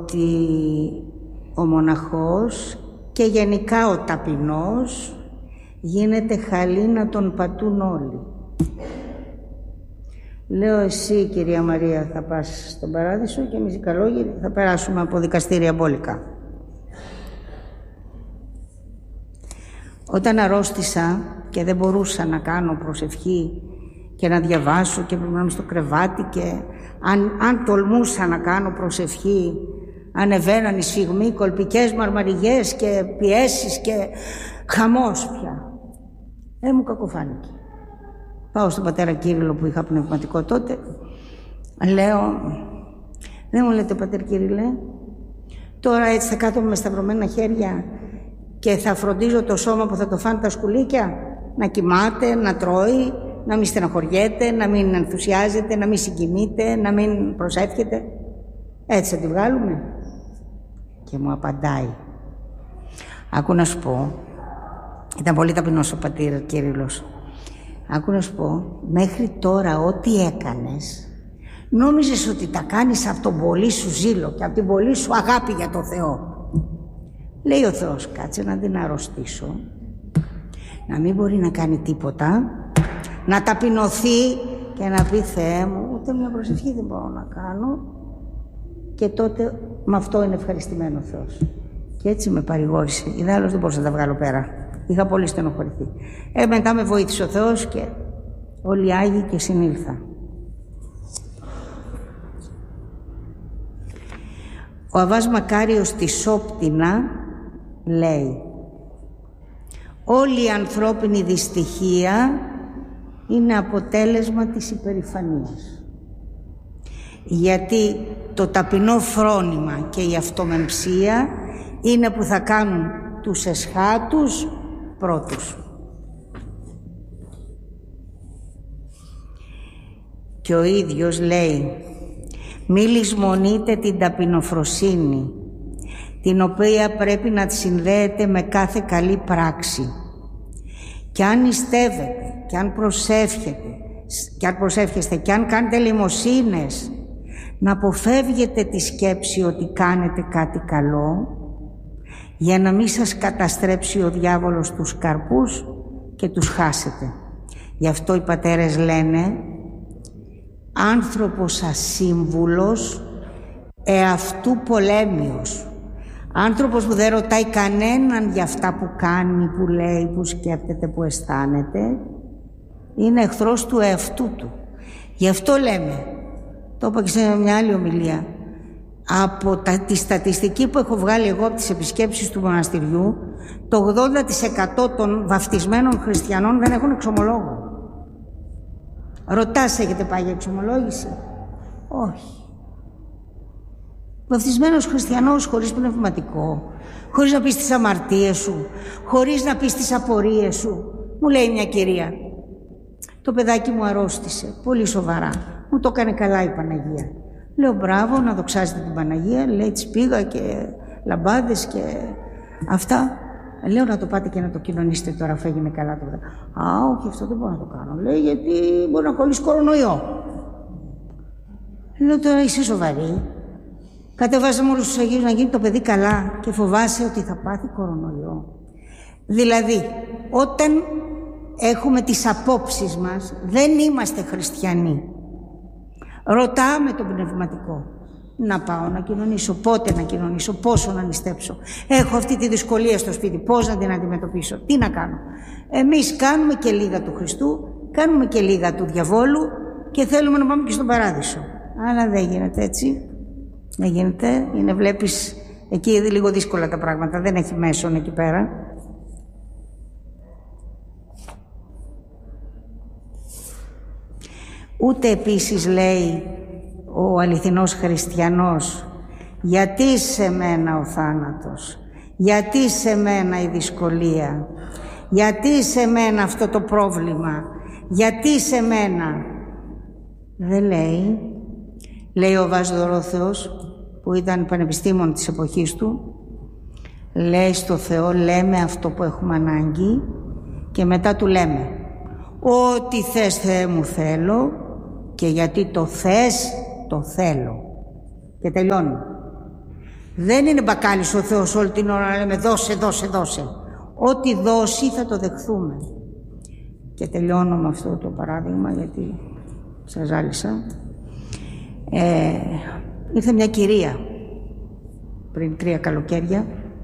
ότι ο μοναχός και γενικά ο ταπεινός γίνεται χαλή να τον πατούν όλοι. Λέω, εσύ κυρία Μαρία θα πας στον Παράδεισο και εμείς οι καλόγεροι θα περάσουμε από δικαστήρια μπόλικα. Όταν αρρώστησα και δεν μπορούσα να κάνω προσευχή και να διαβάσω και πρέπει να είμαι στο κρεβάτι και αν τολμούσα να κάνω προσευχή ανεβαίναν οι σφιγμοί, κολπικές μαρμαριγές και πιέσεις και χαμός πια. Μου κακοφάνηκε. Πάω στον πατέρα Κύριλλο που είχα πνευματικό τότε. Λέω, δεν μου λέτε πατέρα Κύριλλε, τώρα έτσι θα κάθομαι με σταυρωμένα χέρια και θα φροντίζω το σώμα που θα το φάνε τα σκουλίκια να κοιμάται, να τρώει, να μην στεναχωριέται, να μην ενθουσιάζεται, να μην συγκινείται, να μην προσεύχεται. Έτσι θα τη βγάλουμε? Και μου απαντάει, άκου να σου πω, ήταν πολύ ταπεινός ο πατήρ Κύριλλος, άκου να σου πω, μέχρι τώρα ό,τι έκανες νόμιζες ότι τα κάνεις από τον πολύ σου ζήλο και από την πολύ σου αγάπη για το Θεό. Λέει ο Θεός, κάτσε να την αρρωστήσω, να μην μπορεί να κάνει τίποτα, να ταπεινωθεί και να πει, Θεέ μου, ούτε μια προσευχή δεν μπορώ να κάνω, και τότε με αυτό είναι ευχαριστημένο ο Θεός. Και έτσι με παρηγόρησε. Ιδάλλως δεν μπορούσα να τα βγάλω πέρα. Είχα πολύ στενοχωρηθεί. Μετά με βοήθησε ο Θεός και όλοι Άγιοι και συνήλθα. Ο Αββάς Μακάριος στη Σόπτινα λέει, όλη η ανθρώπινη δυστυχία είναι αποτέλεσμα της υπερηφανίας. Γιατί το ταπεινό φρόνημα και η αυτομεμψία είναι που θα κάνουν τους εσχάτους πρώτους. Και ο ίδιος λέει, μη λησμονείτε την ταπεινοφροσύνη, την οποία πρέπει να τη συνδέετε με κάθε καλή πράξη. Και αν νηστεύετε, και αν προσεύχεστε, και αν κάνετε λιμοσύνες, να αποφεύγετε τη σκέψη ότι κάνετε κάτι καλό, για να μην σας καταστρέψει ο διάβολος τους καρπούς και τους χάσετε. Γι' αυτό οι πατέρες λένε, άνθρωπος ασύμβουλος, εαυτού πολέμιος. Άνθρωπος που δεν ρωτάει κανέναν για αυτά που κάνει, που λέει, που σκέφτεται, που αισθάνεται, είναι εχθρός του εαυτού του. Γι' αυτό λέμε, το είπα και σε μια άλλη ομιλία, από τη στατιστική που έχω βγάλει εγώ από τις επισκέψεις του μοναστηριού, το 80% των βαφτισμένων χριστιανών δεν έχουν εξομολόγο. Ρωτάς, έχετε πάει για εξομολόγηση? Όχι. Βαφτισμένος χριστιανός χωρίς πνευματικό, χωρίς να πεις τις αμαρτίες σου, χωρίς να πεις τις απορίες σου. Μου λέει μια κυρία, το παιδάκι μου αρρώστησε, πολύ σοβαρά, μου το έκανε καλά η Παναγία. Λέω, μπράβο, να δοξάζετε την Παναγία. Λέει, της πήγα και λαμπάδες και αυτά. Λέω, να το πάτε και να το κοινωνήσετε τώρα, αφού έγινε καλά το παιδάκι. Α, όχι, αυτό δεν μπορώ να το κάνω. Λέει, γιατί μπορεί να κολλήσει κορονοϊό. Λέω, τώρα είσαι σοβαρή? Κατεβάσαμε όλους τους Αγίους να γίνει το παιδί καλά και φοβάσαι ότι θα πάθει κορονοϊό? Δηλαδή, όταν έχουμε τις απόψεις μας, δεν είμαστε χριστιανοί. Ρωτάμε τον πνευματικό. Να πάω να κοινωνήσω, πότε να κοινωνήσω, πόσο να νηστέψω. Έχω αυτή τη δυσκολία στο σπίτι, πώς να την αντιμετωπίσω, τι να κάνω. Εμείς κάνουμε και λίγα του Χριστού, κάνουμε και λίγα του διαβόλου και θέλουμε να πάμε και στον Παράδεισο. Αλλά δεν γίνεται έτσι. Δεν γίνεται. Είναι, βλέπεις, εκεί είναι λίγο δύσκολα τα πράγματα, δεν έχει μέσον εκεί πέρα. Ούτε επίσης λέει ο αληθινός χριστιανός, γιατί σε μένα ο θάνατος, γιατί σε μένα η δυσκολία, γιατί σε μένα αυτό το πρόβλημα, γιατί σε μένα. Δεν λέει. Λέει ο Βάς Δωρόθεος, που ήταν πανεπιστήμον της εποχής του, λέει στο Θεό, λέμε αυτό που έχουμε ανάγκη και μετά του λέμε, ό,τι θες Θεέ μου θέλω, και γιατί το θες, το θέλω. Και τελειώνει. Δεν είναι μπακάλις ο Θεός όλη την ώρα να λέμε δώσε, δώσε, δώσε. Ό,τι δώσει θα το δεχθούμε. Και τελειώνω με αυτό το παράδειγμα, γιατί σας ζάλισα. Ήρθε μια κυρία πριν 3 καλοκαίρια,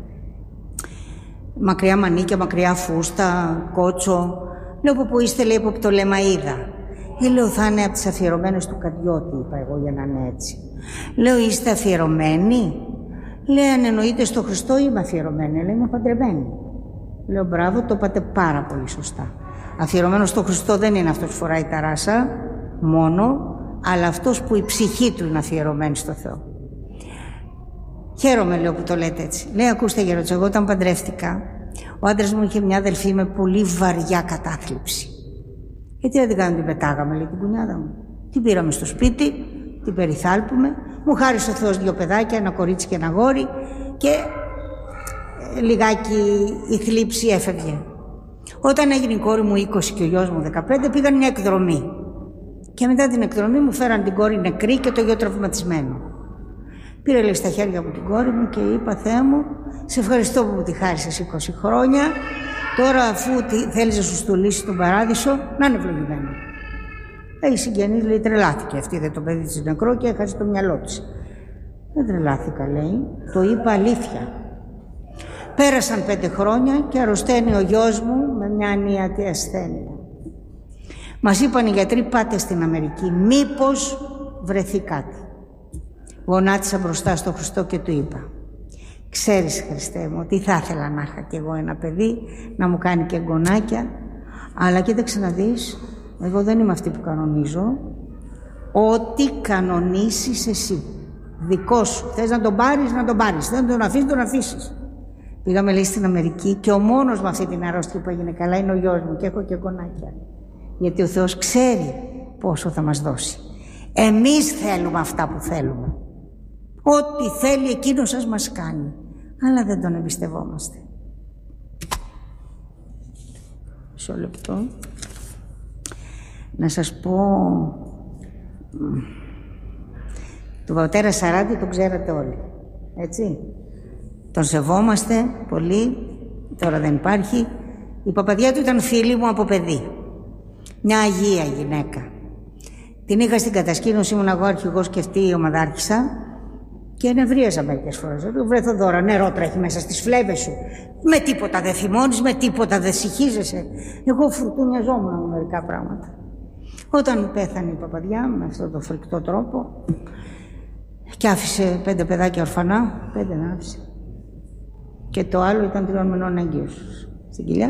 μακριά μανίκια, μακριά φούστα, κότσο. Λέω από πού είστε, λέει, από Πτολεμαΐδα. Λέω θα είναι από τις αφιερωμένες του Καρδιώτη, είπα εγώ, για να είναι έτσι. Λέω είστε αφιερωμένοι? Λέει αν εννοείται στο Χριστό είμαι αφιερωμένη. Λέει είμαι παντρεμένη. Λέω μπράβο, το είπατε πάρα πολύ σωστά. Αφιερωμένος στο Χριστό δεν είναι αυτός που φοράει τα ράσα μόνο, αλλά αυτός που η ψυχή του είναι αφιερωμένη στο Θεό. Χαίρομαι, λέω, που το λέτε έτσι. Λέει ακούστε γερόντσα, εγώ όταν παντρεύτηκα, ο άντρας μου είχε μια αδελφή με πολύ βαριά κατάθλιψη. Γιατί δεν την κάνουμε, την πετάγαμε, λέει, την κουνιάδα μου. Την πήραμε στο σπίτι, την περιθάλπουμε, μου χάρισε ο Θεός 2 παιδάκια, ένα κορίτσι και ένα αγόρι, και λιγάκι η θλίψη έφευγε. Όταν έγινε η κόρη μου 20 και ο γιος μου 15, πήγαν μια εκδρομή. Και μετά την εκδρομή μου φέραν την κόρη νεκρή και το γιο τραυματισμένο. Πήρε, λέει, στα χέρια μου την κόρη μου και είπα Θεέ μου, σε ευχαριστώ που μου τη χάρισες 20 χρόνια. Τώρα αφού θέλεις να σου στολίσει τον παράδεισο, να είναι ευλογημένο. Η συγγενής, λέει, τρελάθηκε αυτή, δεν το παιδί της νεκρό και έχασε το μυαλό της. Δεν τρελάθηκα, λέει, το είπα αλήθεια. Πέρασαν 5 χρόνια και αρρωσταίνει ο γιος μου με μια ανίατη ασθένεια. Μας είπαν οι γιατροί πάτε στην Αμερική, μήπως βρεθεί κάτι. Γονάτισα μπροστά στο Χριστό και του είπα ξέρεις Χριστέ μου ότι θα ήθελα να είχα κι εγώ ένα παιδί να μου κάνει και εγγονάκια, αλλά κοίταξε να δεις, εγώ δεν είμαι αυτή που κανονίζω. Ό,τι κανονίσεις εσύ, δικό σου. Θες να τον πάρεις, να τον πάρεις. Δεν τον αφήσεις, τον αφήσεις. Πήγαμε, λέει, στην Αμερική και ο μόνος με αυτή την αρρώστια που έγινε καλά είναι ο γιος μου και έχω και γονάκια. Γιατί ο Θεός ξέρει πόσο θα μας δώσει. Εμείς θέλουμε αυτά που θέλουμε. Ό,τι θέλει εκείνος σας μας κάνει. Αλλά δεν τον εμπιστευόμαστε. Μισό λεπτό. Να σας πω... Τον πατέρα Σαράτη τον ξέρατε όλοι. Έτσι. Τον σεβόμαστε πολύ. Τώρα δεν υπάρχει. Η παπαδιά του ήταν φίλη μου από παιδί. Μια αγία γυναίκα. Την είχα στην κατασκήνωση, ήμουν εγώ αρχηγός και αυτή η ομαδάρχησα και νευρίαζα μερικές φορές. Βρε Θοδώρα, νερό τρέχει μέσα στις φλέβες σου. Με τίποτα δεν θυμώνεις, με τίποτα δεν συχίζεσαι. Εγώ φουρτούνιαζόμουν με μερικά πράγματα. Όταν πέθανε η παπαδιά με αυτόν τον φρικτό τρόπο και άφησε 5 παιδάκια ορφανά, 5 να άφησε. Και το άλλο ήταν 3 μηνών έγκυος στην κοιλιά.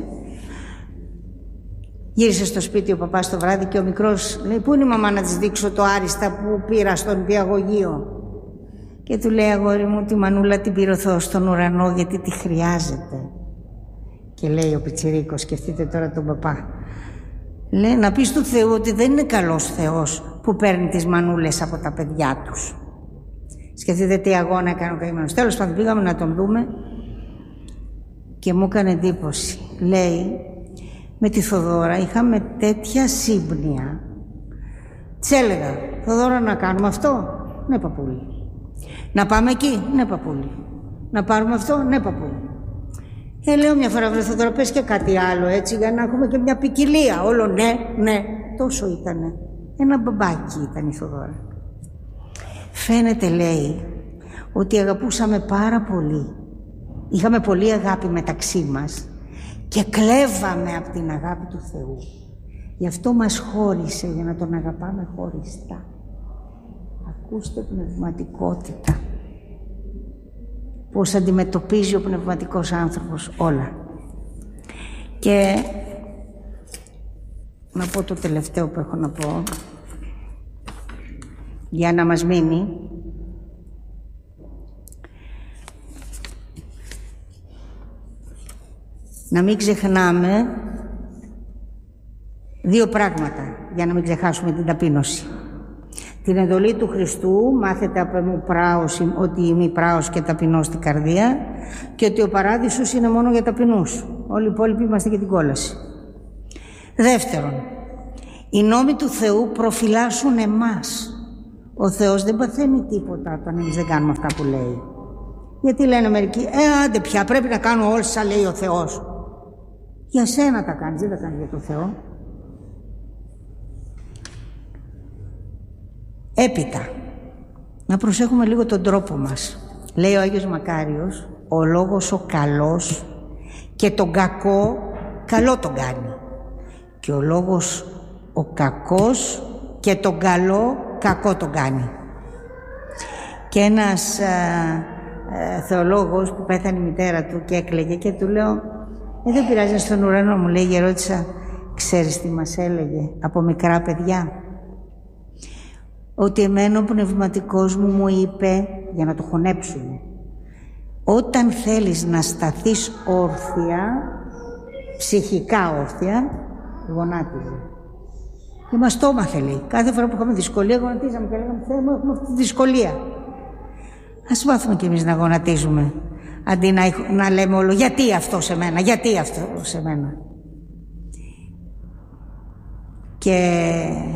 Γύρισε στο σπίτι ο παπάς το βράδυ και ο μικρός λέει «Πού είναι η μαμά να της δείξω το άριστα που πήρα στον διαγωγείο?» Και του λέει «Αγόρι μου, τη μανούλα την πήρε ο Θεός στον ουρανό γιατί τη χρειάζεται». Και λέει ο πιτσιρίκος, σκεφτείτε τώρα τον παπά, λέει «Να πεις του Θεού ότι δεν είναι καλός Θεός που παίρνει τις μανούλες από τα παιδιά τους». Σκεφτείτε τι αγώνα έκανε ο καημένος. Τέλος πάντων πήγαμε να τον δούμε και μου έκανε εντύπωση. Λέει «Με τη Θοδώρα είχαμε τέτοια σύμπνοια». Της έλεγα «Θοδώρα, να κάνουμε αυτό?» «Ναι παππούλη». «Να πάμε εκεί?» «Ναι παππούλη». «Να πάρουμε αυτό?» «Ναι παππούλη». Λέω μια φορά «Βρε Θοδώρα, πες και κάτι άλλο έτσι για να έχουμε και μια ποικιλία». Όλο ναι, ναι. Τόσο ήτανε. Ένα μπαμπάκι ήταν η Θοδώρα. Φαίνεται, λέει, ότι αγαπούσαμε πάρα πολύ. Είχαμε πολύ αγάπη μεταξύ μας και κλέβαμε από την αγάπη του Θεού. Γι' αυτό μας χώρισε, για να τον αγαπάμε χωριστά. Ακούστε πνευματικότητα. Πώς αντιμετωπίζει ο πνευματικός άνθρωπος όλα. Και να πω το τελευταίο που έχω να πω, για να μας μείνει. Να μην ξεχνάμε 2 πράγματα για να μην ξεχάσουμε την ταπείνωση. Την εντολή του Χριστού, μάθετε από μου πράος, ότι είμαι πράος και ταπεινός στην καρδία, και ότι ο παράδεισος είναι μόνο για ταπεινούς. Όλοι οι υπόλοιποι είμαστε για την κόλαση. Δεύτερον, οι νόμοι του Θεού προφυλάσσουν εμάς. Ο Θεός δεν παθαίνει τίποτα όταν εμείς δεν κάνουμε αυτά που λέει. Γιατί λένε μερικοί, άντε πια, πρέπει να κάνω όλα σαν λέει ο Θεός. Για σένα τα κάνεις, δεν τα κάνεις για τον Θεό. Έπειτα, να προσέχουμε λίγο τον τρόπο μας. Λέει ο Άγιος Μακάριος, ο λόγος ο καλός και τον κακό καλό τον κάνει. Και ο λόγος ο κακός και τον καλό κακό τον κάνει. Και ένας θεολόγος που πέθανε η μητέρα του και έκλαιγε και του λέω δεν πειράζει, στον ουρανό μου λέει, και ρώτησα, ξέρεις τι μας έλεγε από μικρά παιδιά? Ότι εμένα ο πνευματικός μου είπε, για να το χωνέψουμε, όταν θέλεις να σταθείς όρθια, ψυχικά όρθια, γονάτιζε. Και μας το έμαθε, λέει. Κάθε φορά που είχαμε δυσκολία γονατίζαμε και λέγαμε Θεέ μου, έχουμε αυτή τη δυσκολία. Ας μάθουμε κι εμείς να γονατίζουμε, αντί να λέμε όλο γιατί αυτό σε μένα, γιατί αυτό σε μένα. Και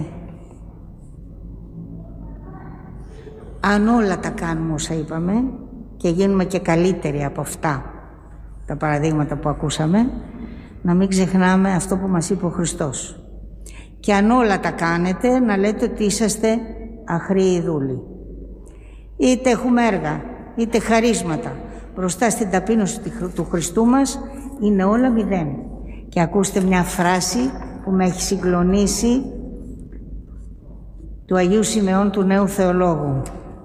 αν όλα τα κάνουμε όσα είπαμε και γίνουμε και καλύτεροι από αυτά τα παραδείγματα που ακούσαμε, να μην ξεχνάμε αυτό που μας είπε ο Χριστός. Και αν όλα τα κάνετε, να λέτε ότι είσαστε αχρήοι δούλοι. Είτε έχουμε έργα, είτε χαρίσματα. Μπροστά στην ταπείνωση του Χριστού μας είναι όλα μηδέν. Και ακούστε μια φράση που με έχει συγκλονίσει, του Αγίου Σιμεών του Νέου Θεολόγου.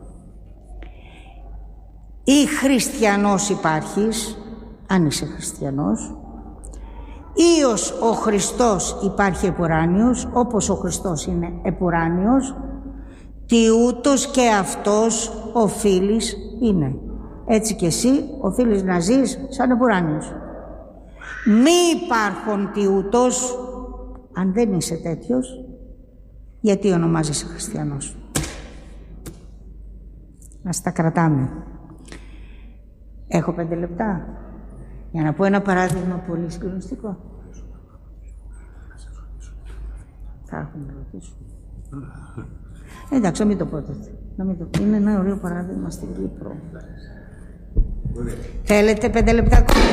Ή χριστιανός υπάρχεις, αν είσαι χριστιανός, ή ο Χριστός υπάρχει επουράνιος, όπως ο Χριστός είναι επουράνιος, τι ούτως και αυτός οφείλεις είναι. Έτσι και εσύ οφείλεις να ζεις σαν επουράνιος. Μη υπάρχον τι ούτως, αν δεν είσαι τέτοιος, γιατί ονομάζεσαι χριστιανός. Ας τα κρατάμε. Έχω 5 λεπτά για να πω ένα παράδειγμα πολύ συγκλονιστικό. Θα έχουμε να ρωτήσουμε. Εντάξει, να μην το πω τότε. Είναι ένα ωραίο παράδειγμα στην Κύπρο. Θέλετε 5 λεπτά ακόμα?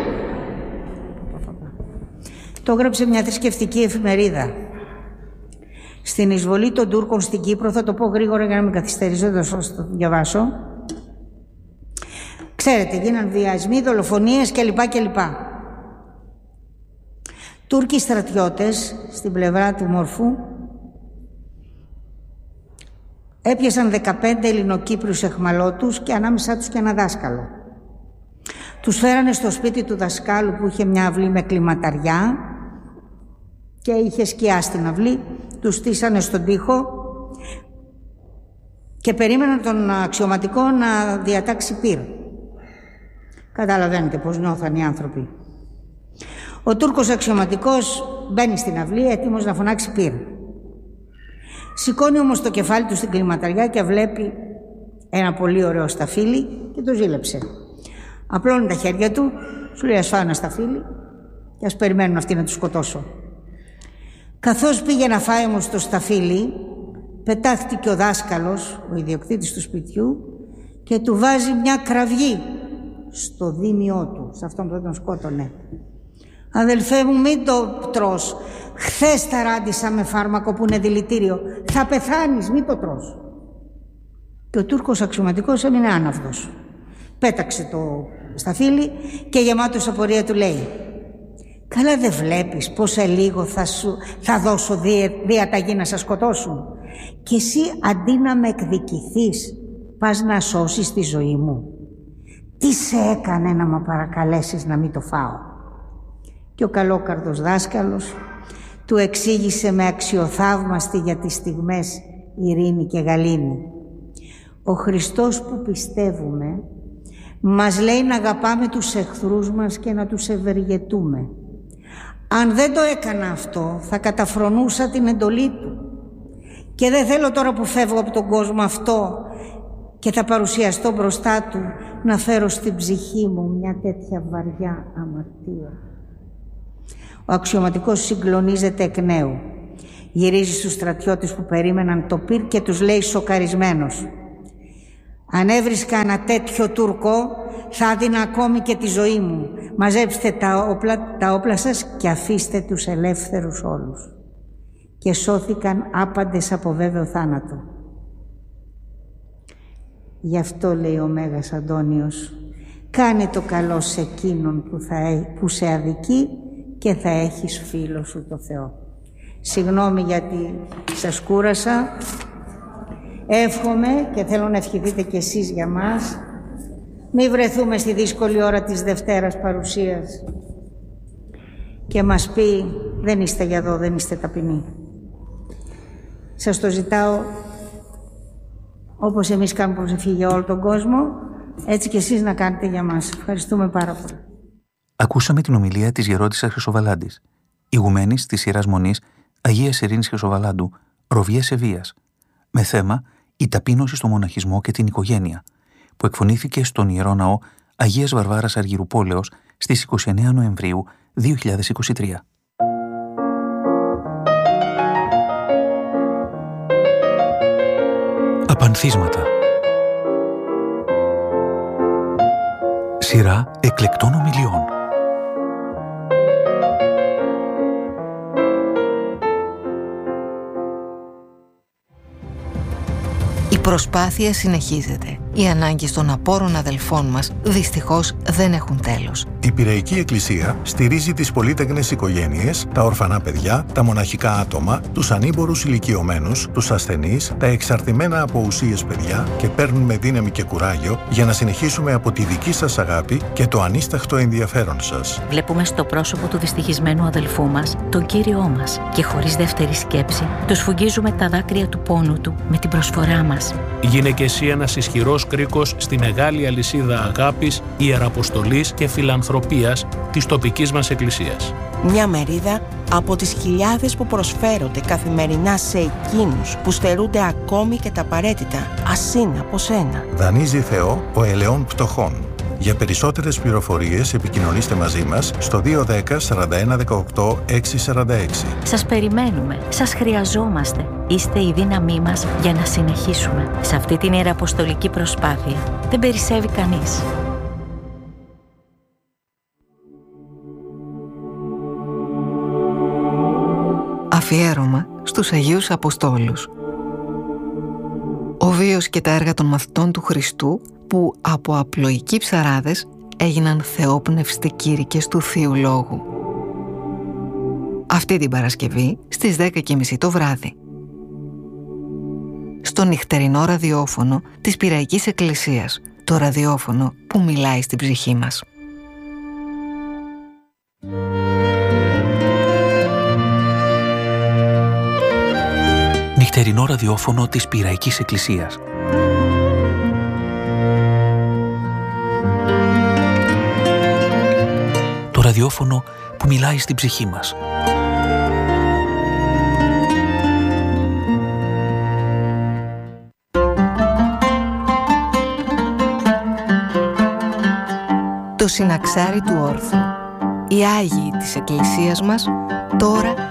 Το έγραψε μια θρησκευτική εφημερίδα. Στην εισβολή των Τούρκων στην Κύπρο, θα το πω γρήγορα για να μην καθυστερήσω, δεν θα το διαβάσω. Ξέρετε, γίναν βιασμοί, δολοφονίες κλπ. Τούρκοι στρατιώτες στην πλευρά του Μορφού έπιασαν 15 Ελληνοκύπριους εχμαλώτους και ανάμεσά τους και ένα δάσκαλο. Τους φέρανε στο σπίτι του δασκάλου που είχε μια αυλή με κλιματαριά και είχε σκιά στην αυλή, τους στήσανε στον τοίχο και περίμεναν τον αξιωματικό να διατάξει πυρ. Καταλαβαίνετε πώς νιώθαν οι άνθρωποι. Ο Τούρκος αξιωματικός μπαίνει στην αυλή έτοιμος να φωνάξει πυρ. Σηκώνει όμως το κεφάλι του στην κλιματαριά και βλέπει ένα πολύ ωραίο σταφύλι και το ζήλεψε. Απλώνει τα χέρια του, σου λέει ας φάω ένα σταφύλι και ας περιμένουν αυτοί να τους σκοτώσω. Καθώς πήγε να φάει όμως το σταφύλι, πετάχτηκε ο δάσκαλος, ο ιδιοκτήτης του σπιτιού, και του βάζει μια κραυγή στο δίμιό του, σε αυτόν που δεν τον σκότωνε. Αδελφέ μου, μην το τρως. Χθες τα ράντισα με φάρμακο που είναι δηλητήριο. Θα πεθάνεις, μην το τρως. Και ο Τούρκος αξιωματικός έμεινε άναυδος. Πέταξε το σταφύλι και γεμάτος απορία του λέει: καλά δεν βλέπεις πόσα λίγο θα δώσω διαταγή να σας σκοτώσουν? Και εσύ αντί να με εκδικηθείς πας να σώσεις τη ζωή μου. Τι σε έκανε να με παρακαλέσεις να μην το φάω? Και ο καλόκαρδος δάσκαλος του εξήγησε με αξιοθαύμαστη για τις στιγμές ειρήνη και γαλήνη. Ο Χριστός που πιστεύουμε μας λέει να αγαπάμε τους εχθρούς μας και να τους ευεργετούμε. Αν δεν το έκανα αυτό, θα καταφρονούσα την εντολή του. Και δεν θέλω τώρα που φεύγω από τον κόσμο αυτό και θα παρουσιαστώ μπροστά του να φέρω στην ψυχή μου μια τέτοια βαριά αμαρτία. Ο αξιωματικός συγκλονίζεται εκ νέου. Γυρίζει στους στρατιώτες που περίμεναν το πυρ και τους λέει σοκαρισμένος: Αν έβρισκα ένα τέτοιο Τούρκο, θα έδινα ακόμη και τη ζωή μου. Μαζέψτε τα όπλα σας και αφήστε τους ελεύθερους όλους. Και σώθηκαν άπαντες από βέβαιο θάνατο. Γι' αυτό λέει ο Μέγας Αντώνιος, κάνε το καλό σε εκείνον που σε αδικεί και θα έχεις φίλο σου το Θεό. Συγγνώμη γιατί σας κούρασα. Εύχομαι και θέλω να ευχηθείτε κι εσείς για μας. Μην βρεθούμε στη δύσκολη ώρα της Δευτέρας παρουσίας και μας πει δεν είστε για εδώ, δεν είστε ταπεινοί. Σας το ζητάω, όπως εμείς κάνουμε προσευχή για όλο τον κόσμο, έτσι και εσείς να κάνετε για μας. Ευχαριστούμε πάρα πολύ. Ακούσαμε την ομιλία της Γερόντισσας Χρυσοβαλάντης, ηγουμένης της Ιεράς Μονής Αγίας Ειρήνης Χρυσοβαλάντου, Ροβιές Ευβίας, με θέμα η ταπείνωση στο μοναχισμό και την οικογένεια, που εκφωνήθηκε στον Ιερό Ναό Αγίας Βαρβάρας Αργυρουπόλεως στις 29 Νοεμβρίου 2023. Απανθίσματα. Σειρά εκλεκτών ομιλιών. Η προσπάθεια συνεχίζεται. Οι ανάγκες των απόρων αδελφών μας δυστυχώς δεν έχουν τέλος. Η Πειραϊκή Εκκλησία στηρίζει τις πολύτεκνες οικογένειες, τα ορφανά παιδιά, τα μοναχικά άτομα, τους ανήμπορους ηλικιωμένους, τους ασθενείς, τα εξαρτημένα από ουσίες παιδιά και παίρνουμε δύναμη και κουράγιο για να συνεχίσουμε από τη δική σας αγάπη και το ανίσταχτο ενδιαφέρον σας. Βλέπουμε στο πρόσωπο του δυστυχισμένου αδελφού μας τον Κύριό μας και χωρίς δεύτερη σκέψη του σφουγγίζουμε τα δάκρυα του πόνου του με την προσφορά μας. Γίνε και εσύ ένας ισχυρός κρίκος στη μεγάλη αλυσίδα αγάπης, ιεραποστολής και φιλανθρωπίας της τοπικής μας εκκλησίας. Μια μερίδα από τις χιλιάδες που προσφέρονται καθημερινά σε εκείνους που στερούνται ακόμη και τα απαραίτητα, ας είναι από σένα. Δανείζει Θεό ο ελαιών πτωχών. Για περισσότερες πληροφορίες επικοινωνήστε μαζί μας στο 210 41 18 646. Σας περιμένουμε, σας χρειαζόμαστε. Είστε η δύναμή μας για να συνεχίσουμε. Σε αυτή την ιεραποστολική προσπάθεια δεν περισσεύει κανείς. Αφιέρωμα στους Αγίους Αποστόλους. Ο βίος και τα έργα των μαθητών του Χριστού που από απλοϊκοί ψαράδες έγιναν θεόπνευστοι κήρυκες του Θείου Λόγου. Αυτή την Παρασκευή στις 10:30 το βράδυ. Στο νυχτερινό ραδιόφωνο της Πειραϊκής Εκκλησίας, το ραδιόφωνο που μιλάει στην ψυχή μας. Νυχτερινό ραδιόφωνο της Πειραϊκής Εκκλησίας. Το ραδιόφωνο που μιλάει στην ψυχή μας. Το συναξάρι του όρθρου. Οι Άγιοι της Εκκλησίας μας τώρα